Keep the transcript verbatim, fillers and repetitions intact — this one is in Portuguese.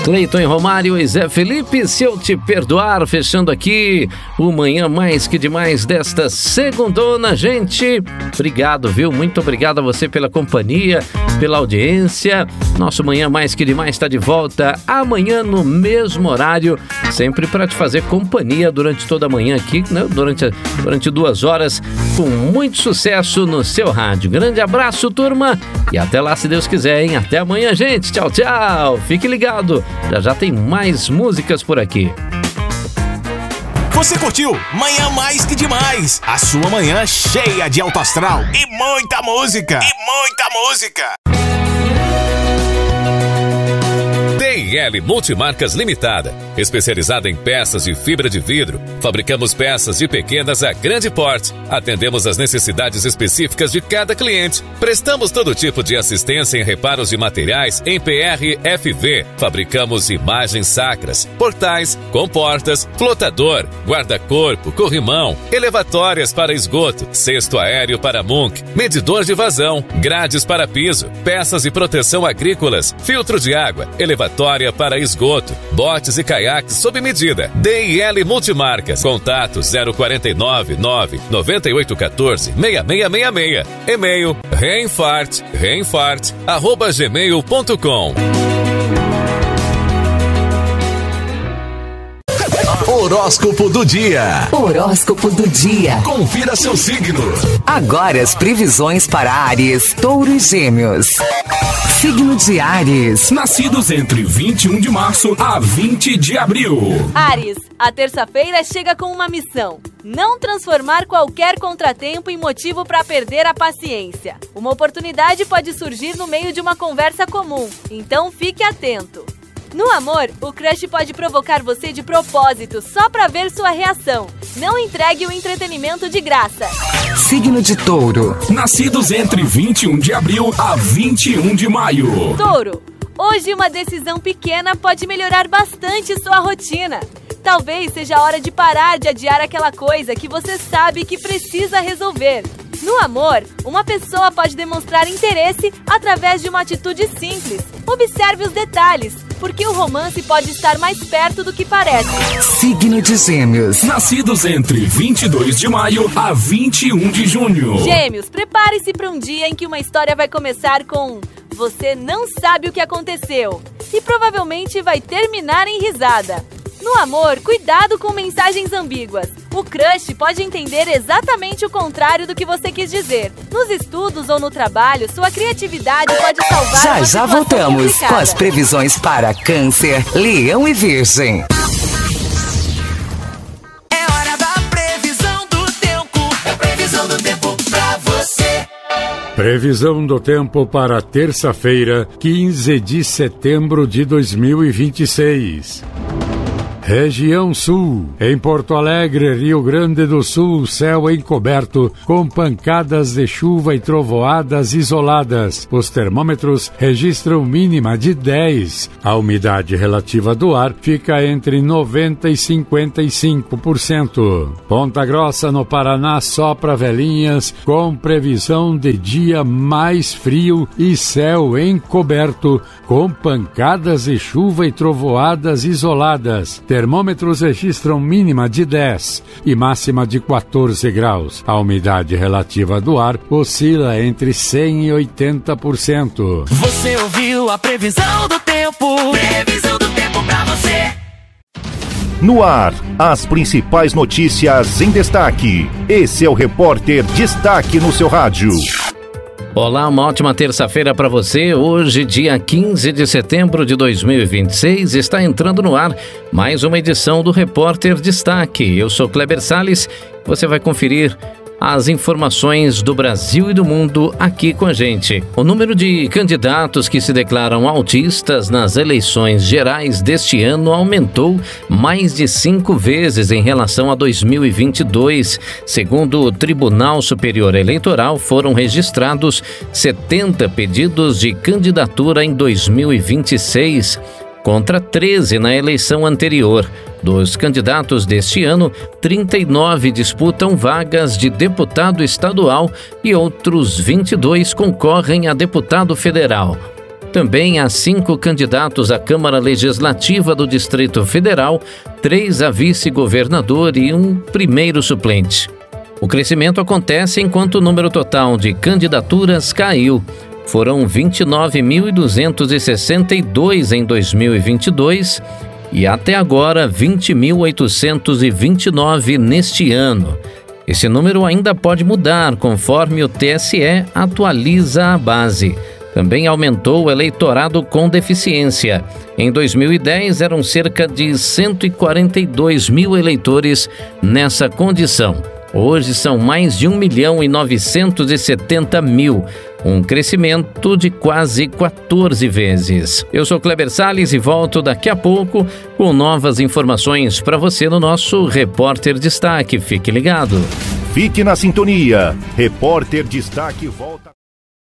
Cleiton e Romário e Zé Felipe, Se Eu Te Perdoar, fechando aqui o Manhã Mais Que Demais desta segundona, gente. Obrigado, viu? Muito obrigado a você pela companhia, pela audiência. Nosso Manhã Mais Que Demais está de volta amanhã no mesmo horário, sempre para te fazer companhia durante toda a manhã aqui, né? Durante, durante duas horas, com muito sucesso no seu rádio. Grande abraço, turma, e até lá, se Deus quiser, hein? Até amanhã, gente. Tchau, tchau. Fique ligado. Já já tem mais músicas por aqui. Você curtiu Manhã Mais Que Demais, a sua manhã cheia de alto astral e muita música. E muita música. D e L Multimarcas Limitada, especializada em peças de fibra de vidro. Fabricamos peças de pequenas a grande porte. Atendemos às necessidades específicas de cada cliente. Prestamos todo tipo de assistência em reparos de materiais em P R F V. Fabricamos imagens sacras, portais, comportas, flotador, guarda-corpo, corrimão, elevatórias para esgoto, cesto aéreo para Munk, medidor de vazão, grades para piso, peças de proteção agrícolas, filtro de água, elevatória para esgoto, botes e caiaques sob medida. D e L Multimarcas. Contato zero quatro nove nove nove oito um quatro seis seis seis seis seis. E-mail reinfart, reinfart, arroba gmail ponto com. Horóscopo do dia. Horóscopo do dia. Confira seu signo. Agora as previsões para Áries, Touro e Gêmeos. Signo de Áries. Nascidos entre vinte e um de março a vinte de abril. Áries, a terça-feira chega com uma missão: não transformar qualquer contratempo em motivo para perder a paciência. Uma oportunidade pode surgir no meio de uma conversa comum, então fique atento. No amor, o crush pode provocar você de propósito, só para ver sua reação. Não entregue o entretenimento de graça. Signo de Touro. Nascidos entre vinte e um de abril a vinte e um de maio. Touro, hoje uma decisão pequena pode melhorar bastante sua rotina. Talvez seja a hora de parar de adiar aquela coisa que você sabe que precisa resolver. No amor, uma pessoa pode demonstrar interesse através de uma atitude simples. Observe os detalhes, porque o romance pode estar mais perto do que parece. Signo de Gêmeos. Nascidos entre vinte e dois de maio a vinte e um de junho. Gêmeos, prepare-se para um dia em que uma história vai começar com "você não sabe o que aconteceu" e provavelmente vai terminar em risada. No amor, cuidado com mensagens ambíguas. O crush pode entender exatamente o contrário do que você quis dizer. Nos estudos ou no trabalho, sua criatividade pode salvar Já uma já situação voltamos complicada. com as previsões para Câncer, Leão e Virgem. É hora da previsão do tempo. É previsão do tempo pra você. Previsão do tempo para terça-feira, quinze de setembro de dois mil e vinte e seis. Região Sul. Em Porto Alegre, Rio Grande do Sul, céu encoberto, com pancadas de chuva e trovoadas isoladas. Os termômetros registram mínima de dez. A umidade relativa do ar fica entre noventa e cinquenta e cinco por cento. Ponta Grossa, no Paraná, sopra velhinhas, com previsão de dia mais frio e céu encoberto, com pancadas de chuva e trovoadas isoladas. Termômetros registram mínima de dez e máxima de quatorze graus. A umidade relativa do ar oscila entre cem e oitenta por cento. Você ouviu a previsão do tempo. Previsão do tempo pra você. No ar, as principais notícias em destaque. Esse é o Repórter Destaque no seu rádio. Olá, uma ótima terça-feira para você. Hoje, dia quinze de setembro de dois mil e vinte e seis, está entrando no ar mais uma edição do Repórter Destaque. Eu sou Kleber Salles. Você vai conferir as informações do Brasil e do mundo aqui com a gente. O número de candidatos que se declaram autistas nas eleições gerais deste ano aumentou mais de cinco vezes em relação a dois mil e vinte e dois. Segundo o Tribunal Superior Eleitoral, foram registrados setenta pedidos de candidatura em dois mil e vinte e seis, contra treze na eleição anterior. Dos candidatos deste ano, trinta e nove disputam vagas de deputado estadual e outros vinte e dois concorrem a deputado federal. Também há cinco candidatos à Câmara Legislativa do Distrito Federal, três a vice-governador e um primeiro suplente. O crescimento acontece enquanto o número total de candidaturas caiu. Foram vinte e nove mil duzentos e sessenta e dois em dois mil e vinte e dois e até agora vinte mil oitocentos e vinte e nove neste ano. Esse número ainda pode mudar conforme o T S E atualiza a base. Também aumentou o eleitorado com deficiência. Em dois mil e dez, eram cerca de cento e quarenta e dois mil eleitores nessa condição. Hoje são mais de um milhão e novecentos e setenta mil, um crescimento de quase quatorze vezes. Eu sou Kleber Salles e volto daqui a pouco com novas informações para você no nosso Repórter Destaque. Fique ligado. Fique na sintonia. Repórter Destaque volta.